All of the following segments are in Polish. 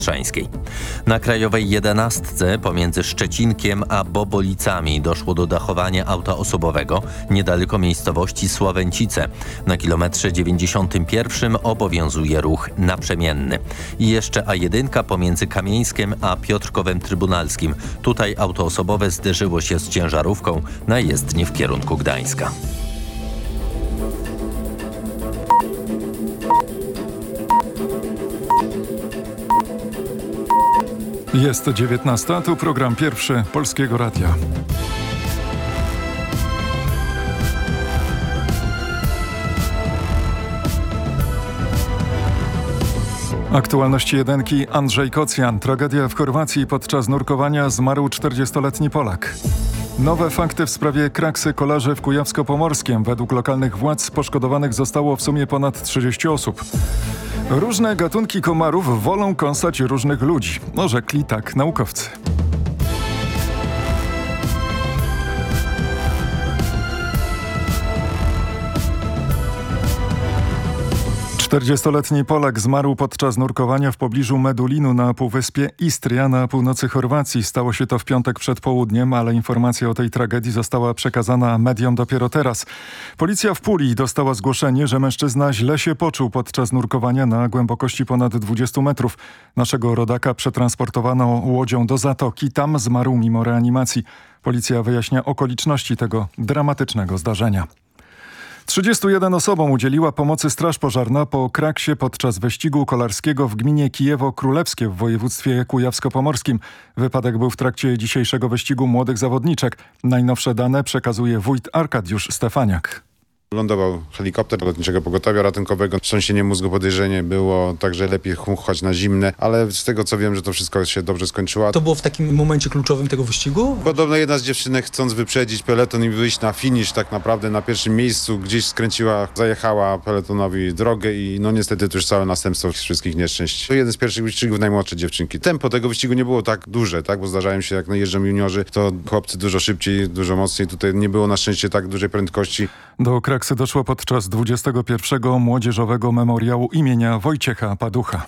Trzańskiej. Na Krajowej 11 pomiędzy Szczecinkiem a Bobolicami doszło do dachowania auta osobowego niedaleko miejscowości Sławęcice. Na kilometrze 91 obowiązuje ruch naprzemienny. I jeszcze A1 pomiędzy Kamieńskiem a Piotrkowem Trybunalskim. Tutaj auto osobowe zderzyło się z ciężarówką na jezdni w kierunku Gdańska. Jest 19, tu program pierwszy Polskiego Radia. Aktualności jedynki. Andrzej Kocjan. Tragedia w Chorwacji. Podczas nurkowania zmarł 40-letni Polak. Nowe fakty w sprawie kraksy kolarzy w Kujawsko-Pomorskiem. Według lokalnych władz poszkodowanych zostało w sumie ponad 30 osób. Różne gatunki komarów wolą kąsać różnych ludzi. Orzekli tak naukowcy. 40-letni Polak zmarł podczas nurkowania w pobliżu Medulinu na półwyspie Istria na północy Chorwacji. Stało się to w piątek przed południem, ale informacja o tej tragedii została przekazana mediom dopiero teraz. Policja w Puli dostała zgłoszenie, że mężczyzna źle się poczuł podczas nurkowania na głębokości ponad 20 metrów. Naszego rodaka przetransportowano łodzią do Zatoki. Tam zmarł mimo reanimacji. Policja wyjaśnia okoliczności tego dramatycznego zdarzenia. 31 osobom udzieliła pomocy Straż Pożarna po kraksie podczas wyścigu kolarskiego w gminie Kijewo-Królewskie w województwie kujawsko-pomorskim. Wypadek był w trakcie dzisiejszego wyścigu młodych zawodniczek. Najnowsze dane przekazuje wójt Arkadiusz Stefaniak. Lądował helikopter Lotniczego Pogotowia Ratunkowego. Wstrząsienie mózgu podejrzenie było, także lepiej chmuchać na zimne, ale z tego co wiem, że to wszystko się dobrze skończyło. To było w takim momencie kluczowym tego wyścigu? Podobno jedna z dziewczynek, chcąc wyprzedzić peleton i wyjść na finisz tak naprawdę na pierwszym miejscu, gdzieś skręciła, zajechała peletonowi drogę i no niestety to już całe następstwo wszystkich nieszczęść. To jeden z pierwszych wyścigów najmłodsze dziewczynki. Tempo tego wyścigu nie było tak duże, tak, bo zdarzają się jak jeżdżą juniorzy, to chłopcy dużo szybciej, dużo mocniej. Tutaj nie było na szczęście tak dużej prędkości. Do kraksy doszło podczas 21. Młodzieżowego Memoriału imienia Wojciecha Paducha.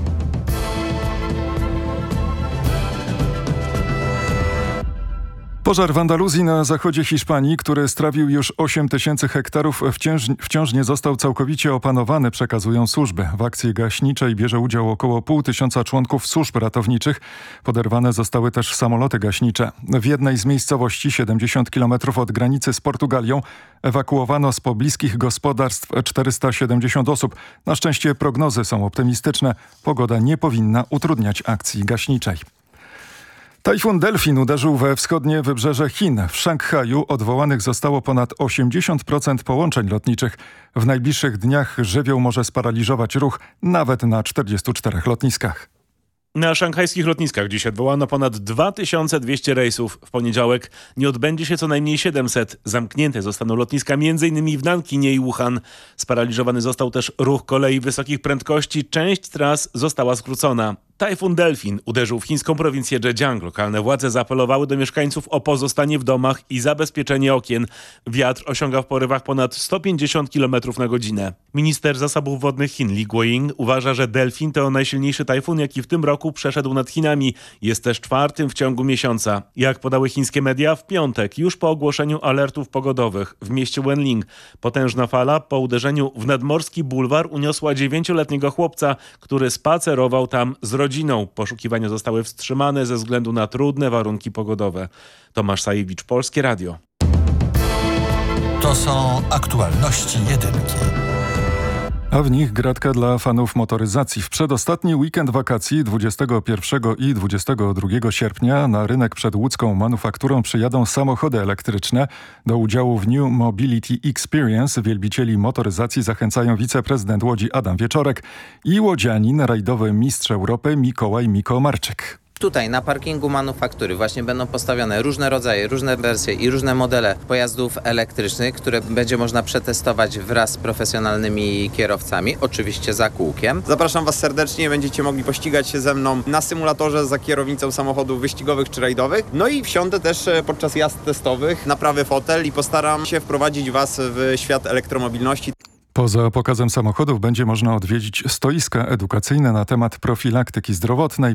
Pożar w Andaluzji na zachodzie Hiszpanii, który strawił już 8 tysięcy hektarów, wciąż nie został całkowicie opanowany, przekazują służby. W akcji gaśniczej bierze udział około 500 członków służb ratowniczych. Poderwane zostały też samoloty gaśnicze. W jednej z miejscowości, 70 km od granicy z Portugalią, ewakuowano z pobliskich gospodarstw 470 osób. Na szczęście prognozy są optymistyczne. Pogoda nie powinna utrudniać akcji gaśniczej. Tajfun Delfin uderzył we wschodnie wybrzeże Chin. W Szanghaju odwołanych zostało ponad 80% połączeń lotniczych. W najbliższych dniach żywioł może sparaliżować ruch nawet na 44 lotniskach. Na szanghajskich lotniskach dziś odwołano ponad 2200 rejsów. W poniedziałek nie odbędzie się co najmniej 700. Zamknięte zostaną lotniska m.in. w Nankinie i Wuhan. Sparaliżowany został też ruch kolei wysokich prędkości. Część tras została skrócona. Tajfun Delfin uderzył w chińską prowincję Zhejiang. Lokalne władze zaapelowały do mieszkańców o pozostanie w domach i zabezpieczenie okien. Wiatr osiąga w porywach ponad 150 km na godzinę. Minister zasobów wodnych Chin Li Guoying uważa, że Delfin to najsilniejszy tajfun, jaki w tym roku przeszedł nad Chinami. Jest też czwartym w ciągu miesiąca. Jak podały chińskie media, w piątek, już po ogłoszeniu alertów pogodowych w mieście Wenling, potężna fala po uderzeniu w nadmorski bulwar uniosła 9-letniego chłopca, który spacerował tam z rodziną. Poszukiwania zostały wstrzymane ze względu na trudne warunki pogodowe. Tomasz Sajewicz, Polskie Radio. To są aktualności jedynki. A w nich gratka dla fanów motoryzacji. W przedostatni weekend wakacji 21 i 22 sierpnia na rynek przed łódzką manufakturą przyjadą samochody elektryczne. Do udziału w New Mobility Experience wielbicieli motoryzacji zachęcają wiceprezydent Łodzi Adam Wieczorek i łodzianin, rajdowy mistrz Europy Mikołaj Mikomarczyk. Tutaj na parkingu manufaktury właśnie będą postawione różne rodzaje, różne wersje i różne modele pojazdów elektrycznych, które będzie można przetestować wraz z profesjonalnymi kierowcami, oczywiście za kółkiem. Zapraszam Was serdecznie, będziecie mogli pościgać się ze mną na symulatorze za kierownicą samochodów wyścigowych czy rajdowych. No i wsiądę też podczas jazd testowych na prawy fotel i postaram się wprowadzić Was w świat elektromobilności. Poza pokazem samochodów będzie można odwiedzić stoiska edukacyjne na temat profilaktyki zdrowotnej.